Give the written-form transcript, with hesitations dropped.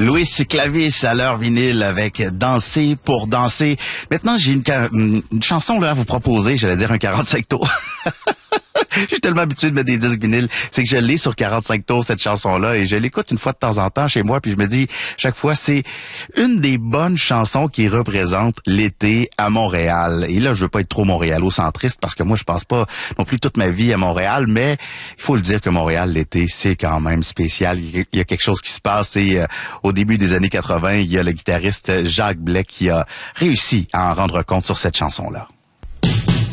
Louis Clavis à l'heure vinyle avec Danser pour danser. Maintenant, j'ai une chanson là à vous proposer, j'allais dire un 45 tours. Je suis tellement habitué de mettre des disques vinyles, c'est que je l'ai sur 45 tours, cette chanson-là, et je l'écoute une fois de temps en temps chez moi, puis je me dis, chaque fois, c'est une des bonnes chansons qui représente l'été à Montréal. Et là, je veux pas être trop montréalocentriste, parce que moi, je passe pas non plus toute ma vie à Montréal, mais il faut le dire que Montréal, l'été, c'est quand même spécial. Il y a quelque chose qui se passe, et au début des années 80, il y a le guitariste Jacques Blais qui a réussi à en rendre compte sur cette chanson-là.